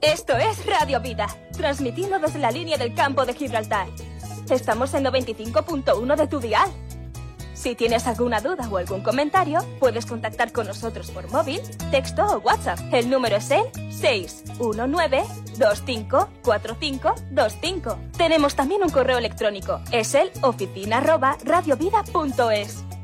Esto es Radio Vida, transmitiendo desde la línea del campo de Gibraltar. Estamos en 95.1 de tu dial. Si tienes alguna duda o algún comentario, puedes contactar con nosotros por móvil, texto o WhatsApp. El número es el 619-254525. Tenemos también un correo electrónico, es el oficina@radiovida.es.